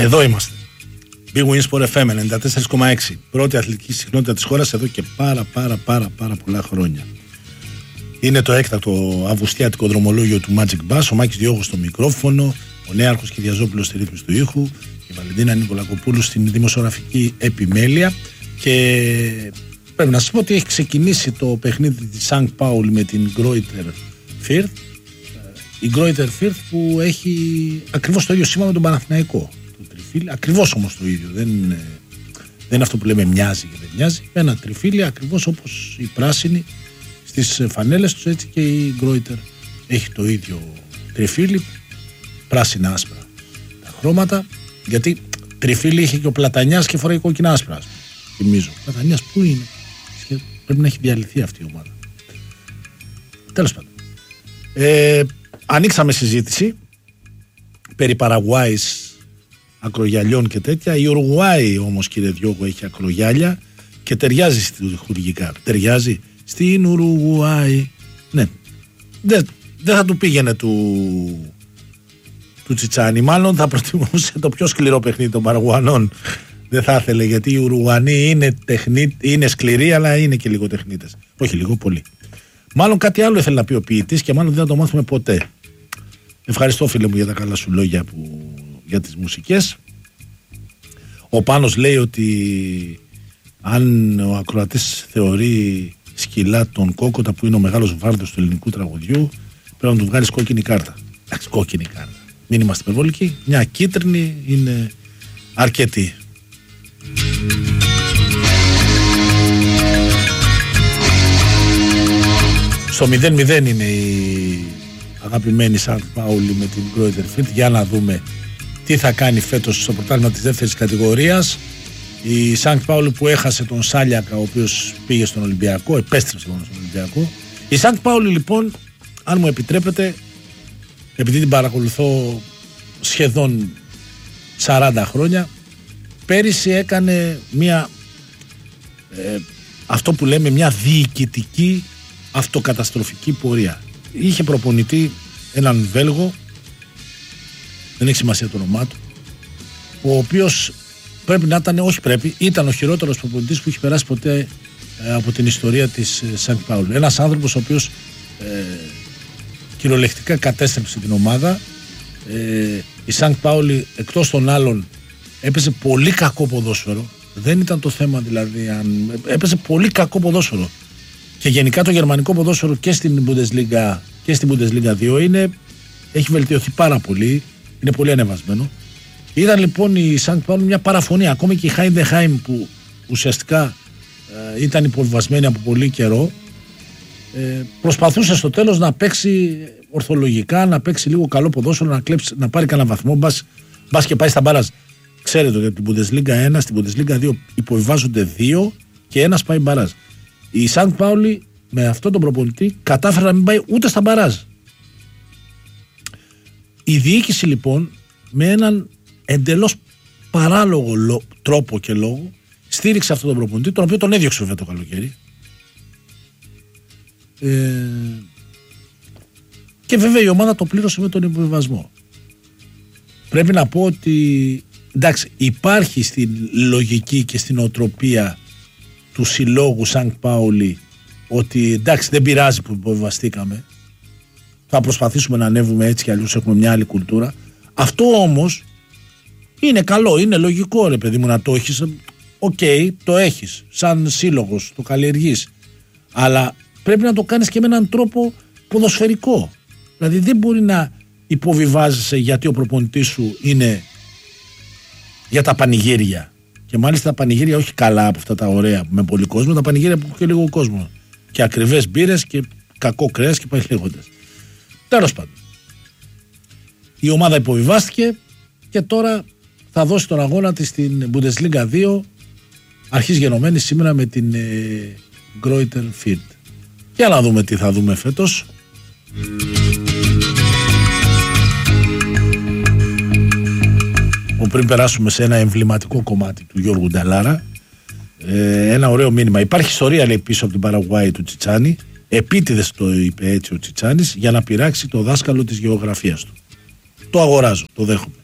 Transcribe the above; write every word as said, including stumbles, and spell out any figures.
Εδώ είμαστε. Big Win Sport εφ εμ ενενήντα τέσσερα κόμμα έξι. Πρώτη αθλητική συχνότητα της χώρας εδώ και πάρα πάρα πάρα πάρα πολλά χρόνια. Είναι το έκτακτο αυγουστιάτικο δρομολόγιο του Magic Bass. Ο Μάκης Διώγος στο μικρόφωνο, ο Νέαρχος Κυριαζόπουλος στη ρύθμιση του ήχου, η Βαλεντίνα Νικολακοπούλου στην δημοσιογραφική επιμέλεια. Και πρέπει να σας πω ότι έχει ξεκινήσει το παιχνίδι της Σανκ Πάουλη με την Greuther Fürth. Η Greuther Fürth που έχει ακριβώς το ίδιο σήμα με τον Παναθηναϊκό. Το τριφύλι, ακριβώς όμως το ίδιο. Δεν είναι, δεν είναι αυτό που λέμε μοιάζει και δεν μοιάζει. Ένα τριφύλι ακριβώς όπως η πράσινη στις φανέλες τους, έτσι και η Greuther έχει το ίδιο τριφύλι, πράσινα άσπρα τα χρώματα. Γιατί τριφύλι είχε και ο Πλατανιάς και φοράει κόκκινα άσπρα. Θυμίζω. Ο Πλατανιάς πού είναι? Πρέπει να έχει διαλυθεί αυτή η ομάδα. Τέλος πάντων. Ε, ανοίξαμε συζήτηση περί Παραγουάης, ακρογιαλιών και τέτοια. Η Ουρουγουάη όμως, κύριε Διώγο, έχει ακρογιάλια και ταιριάζει στη χουργικά. Ταιριάζει στην Ουρουγουάη. Ναι. Δεν, δεν θα του πήγαινε του, του Τσιτσάνι. Μάλλον θα προτιμούσε το πιο σκληρό παιχνίδι των Παραγουανών. Δεν θα ήθελε, γιατί οι Ουρουγουανοί είναι, τεχνί, είναι σκληροί, αλλά είναι και λίγο τεχνίτες. Όχι λίγο, πολύ. Μάλλον κάτι άλλο ήθελε να πει ο ποιητής και μάλλον δεν θα το μάθουμε ποτέ. Ευχαριστώ, φίλε μου, για τα καλά σου λόγια που, για τις μουσικές. Ο Πάνος λέει ότι αν ο ακροατής θεωρεί σκυλά τον Κόκοτα, που είναι ο μεγάλος βάρδος του ελληνικού τραγουδιού, πρέπει να του βγάλεις κόκκινη κάρτα. Εντάξει, κόκκινη κάρτα. Μην είμαστε υπερβολικοί. Μια κίτρινη είναι αρκετή. Στο μηδέν μηδέν είναι η αγαπημένη Σανκ Πάουλη με την Greuther Fürth. Για να δούμε τι θα κάνει φέτος στο πρωτάθλημα της δεύτερης κατηγορίας. Η Σανκ Πάουλη που έχασε τον Σάλιακα, ο οποίος πήγε στον Ολυμπιακό, επέστρεψε μόνο στον Ολυμπιακό. Η Σανκ Πάουλη λοιπόν, αν μου επιτρέπετε, επειδή την παρακολουθώ σχεδόν σαράντα χρόνια, πέρυσι έκανε μια ε, αυτό που λέμε μια διοικητική αυτοκαταστροφική πορεία. Είχε προπονητή έναν Βέλγο, δεν έχει σημασία το όνομά του, ο οποίος πρέπει να ήταν, όχι πρέπει, ήταν ο χειρότερος προπονητής που έχει περάσει ποτέ ε, από την ιστορία της ε, Σανκ Πάουλη. Ένας άνθρωπος ο οποίος ε, κυριολεκτικά κατέστρεψε την ομάδα. Ε, η Σανκ Πάουλη, εκτός των άλλων, έπαιζε πολύ κακό ποδόσφαιρο. Δεν ήταν το θέμα δηλαδή, αν... έπαιζε πολύ κακό ποδόσφαιρο. Και γενικά το γερμανικό ποδόσφαιρο και στην Bundesliga και στην Bundesliga δύο είναι, έχει βελτιωθεί πάρα πολύ. Είναι πολύ ανεβασμένο. Ήταν λοιπόν η Σανκ Πάουλη μια παραφωνία. Ακόμη και η Heidenheim, που ουσιαστικά ε, ήταν υποβιβασμένη από πολύ καιρό, ε, προσπαθούσε στο τέλος να παίξει ορθολογικά, να παίξει λίγο καλό ποδόσφαιρο, να, κλέψει, να πάρει κανένα βαθμό, μπας, μπας και πάει στα μπαράζ. Ξέρετε ότι την Bundesliga ένα, στην Bundesliga δύο υποβιβάζονται δύο και ένας πάει μπαράζ. Η Σανκ Πάουλη με αυτόν τον προπονητή κατάφερε να μην πάει ούτε στα μπαράζ. Η διοίκηση λοιπόν, με έναν εντελώς παράλογο λο, τρόπο και λόγο, στήριξε αυτόν τον προπονητή, τον οποίο τον έδιωξε βέβαια το καλοκαίρι. Ε, και βέβαια η ομάδα το πλήρωσε με τον υποβιβασμό. Πρέπει να πω ότι εντάξει, υπάρχει στην λογική και στην οτροπία του συλλόγου Σανκ Πάουλη ότι εντάξει, δεν πειράζει που υποβιβαστήκαμε, θα προσπαθήσουμε να ανέβουμε έτσι κι αλλιώς, έχουμε μια άλλη κουλτούρα. Αυτό όμως είναι καλό, είναι λογικό, ρε παιδί μου, να το έχεις. Οκ, okay, το έχεις σαν σύλλογος, το καλλιεργείς, αλλά πρέπει να το κάνεις και με έναν τρόπο ποδοσφαιρικό. Δηλαδή δεν μπορεί να υποβιβάζεσαι γιατί ο προπονητής σου είναι για τα πανηγύρια. Και μάλιστα τα πανηγύρια όχι καλά από αυτά τα ωραία με πολύ κόσμο, τα πανηγύρια που έχουν και λίγο κόσμο. Και ακριβές μπύρες και κακό κρέας και πάει λέγοντας. Τέλος πάντων. Η ομάδα υποβιβάστηκε και τώρα θα δώσει τον αγώνα της στην Bundesliga δύο, αρχής γενομένη σήμερα με την ε, Greuther Fürth. Για να δούμε τι θα δούμε φέτος. Πριν περάσουμε σε ένα εμβληματικό κομμάτι του Γιώργου Νταλάρα, ε, ένα ωραίο μήνυμα. Υπάρχει ιστορία, λέει, πίσω από την Παραγουάη του Τσιτσάνι. Επίτηδες το είπε έτσι ο Τσιτσάνης για να πειράξει το δάσκαλο της γεωγραφίας του. Το αγοράζω, το δέχομαι.